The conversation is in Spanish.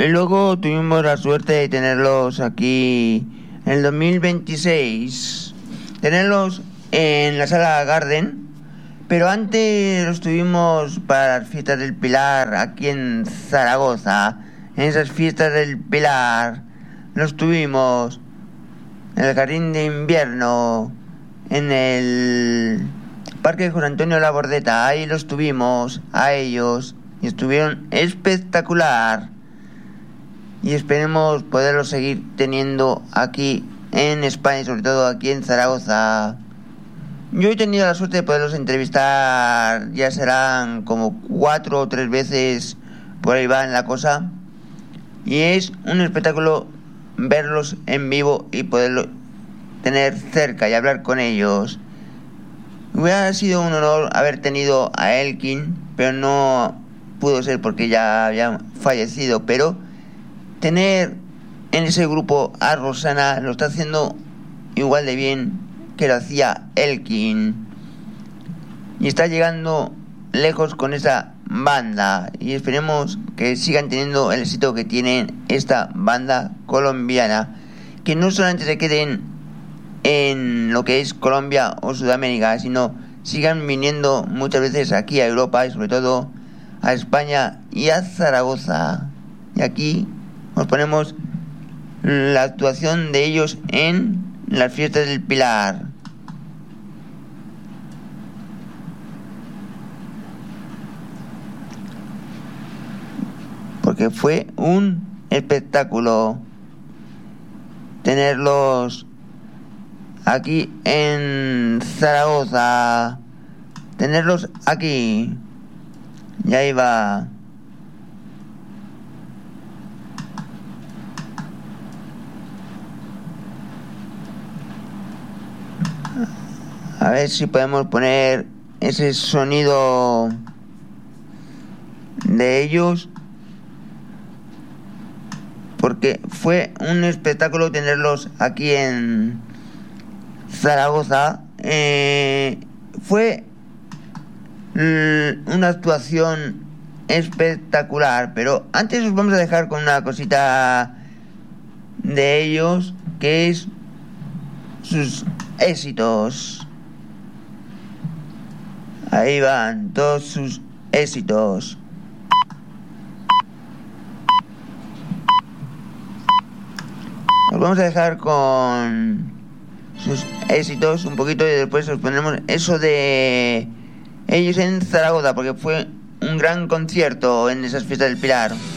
Y luego tuvimos la suerte de tenerlos aquí en el 2026, tenerlos en la Sala Garden, pero antes los tuvimos para las fiestas del Pilar aquí en Zaragoza. En esas fiestas del Pilar los tuvimos en el Jardín de Invierno, en el Parque José Antonio Labordeta. Ahí los tuvimos a ellos y estuvieron espectacular. Y esperemos poderlos seguir teniendo aquí en España y sobre todo aquí en Zaragoza. Yo he tenido la suerte de poderlos entrevistar, ya serán como 4 o 3 veces, por ahí va en la cosa. Y es un espectáculo verlos en vivo y poderlos tener cerca y hablar con ellos. Hubiera sido un honor haber tenido a Elkin, pero no pudo ser porque ya había fallecido. Pero tener en ese grupo a Rosana lo está haciendo igual de bien que lo hacía Elkin. Y está llegando lejos con esa banda. Y esperemos que sigan teniendo el éxito que tienen esta banda colombiana. Que no solamente se queden en lo que es Colombia o Sudamérica, sino sigan viniendo muchas veces aquí a Europa y sobre todo a España y a Zaragoza. Y aquí nos ponemos la actuación de ellos en las fiestas del Pilar. Porque fue un espectáculo tenerlos aquí en Zaragoza, tenerlos aquí. Y ahí va. A ver si podemos poner ese sonido de ellos, porque fue un espectáculo tenerlos aquí en Zaragoza. Fue una actuación espectacular, pero antes os vamos a dejar con una cosita de ellos, que es sus éxitos. Ahí van todos sus éxitos. Os vamos a dejar con sus éxitos un poquito y después os ponemos eso de ellos en Zaragoza, porque fue un gran concierto en esas fiestas del Pilar.